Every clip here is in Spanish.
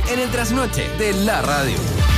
en el trasnoche de la radio.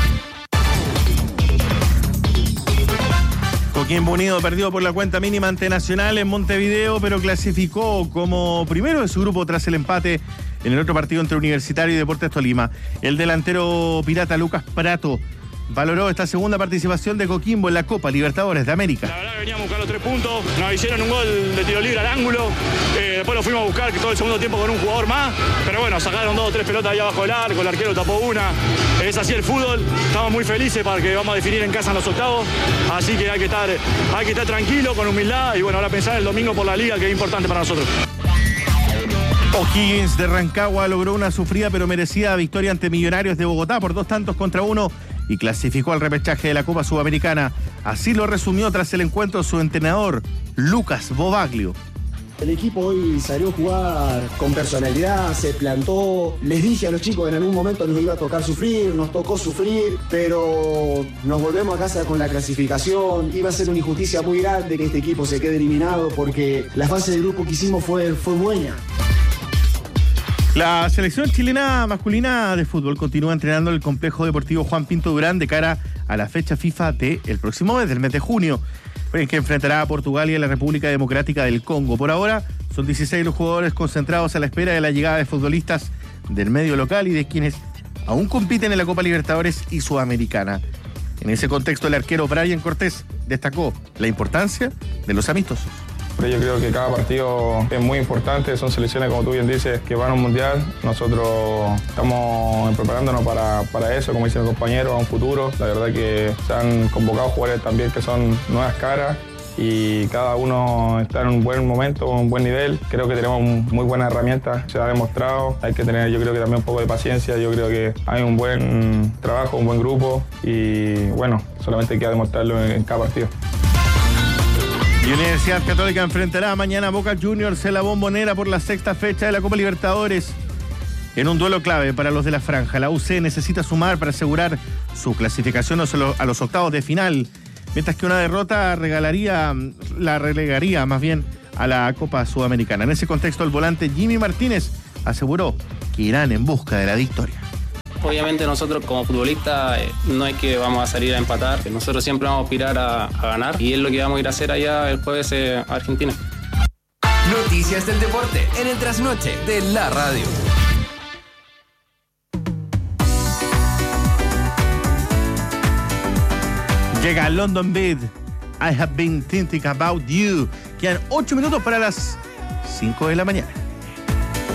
Coquimbo Unido perdió por la cuenta mínima ante Nacional en Montevideo, pero clasificó como primero de su grupo tras el empate en el otro partido entre Universitario y Deportes Tolima. El delantero pirata Lucas Prato valoró esta segunda participación de Coquimbo en la Copa Libertadores de América. La verdad que veníamos a buscar los 3 puntos, nos hicieron un gol de tiro libre al ángulo, después lo fuimos a buscar todo el segundo tiempo con un jugador más, pero bueno, sacaron 2 o 3 pelotas ahí abajo del arco, el arquero tapó una, es así el fútbol, estamos muy felices porque vamos a definir en casa en los octavos, así que hay que estar tranquilo, con humildad y bueno, ahora pensar el domingo por la liga que es importante para nosotros. O'Higgins de Rancagua logró una sufrida pero merecida victoria ante Millonarios de Bogotá por 2-1 y clasificó al repechaje de la Copa Sudamericana. Así lo resumió tras el encuentro su entrenador, Lucas Bobaglio. El equipo hoy salió a jugar con personalidad, se plantó. Les dije a los chicos que en algún momento nos iba a tocar sufrir, nos tocó sufrir, pero nos volvemos a casa con la clasificación. Iba a ser una injusticia muy grande que este equipo se quede eliminado porque la fase de grupo que hicimos fue buena. La selección chilena masculina de fútbol continúa entrenando en el complejo deportivo Juan Pinto Durán de cara a la fecha FIFA del próximo mes, del mes de junio, en que enfrentará a Portugal y a la República Democrática del Congo. Por ahora, son 16 los jugadores concentrados a la espera de la llegada de futbolistas del medio local y de quienes aún compiten en la Copa Libertadores y Sudamericana. En ese contexto, el arquero Brian Cortés destacó la importancia de los amistosos. Yo creo que cada partido es muy importante, son selecciones, como tú bien dices, que van a un mundial. Nosotros estamos preparándonos para eso, como dicen los compañeros, a un futuro. La verdad que se han convocado jugadores también que son nuevas caras y cada uno está en un buen momento, un buen nivel. Creo que tenemos muy buenas herramientas, se ha demostrado. Hay que tener, yo creo que también un poco de paciencia. Yo creo que hay un buen trabajo, un buen grupo y bueno, solamente hay que demostrarlo en cada partido. Y Universidad Católica enfrentará mañana a Boca Juniors en la Bombonera por la 6ª fecha de la Copa Libertadores. En un duelo clave para los de la franja, la UC necesita sumar para asegurar su clasificación a los octavos de final, mientras que una derrota la relegaría más bien a la Copa Sudamericana. En ese contexto, el volante Jimmy Martínez aseguró que irán en busca de la victoria. Obviamente nosotros como futbolistas no es que vamos a salir a empatar, nosotros siempre vamos a aspirar a ganar y es lo que vamos a ir a hacer allá el jueves a Argentina. Noticias del deporte en el trasnoche de la radio. Llega London Beat, I Have Been Thinking About You. Quedan 8 minutos para las 5 de la mañana.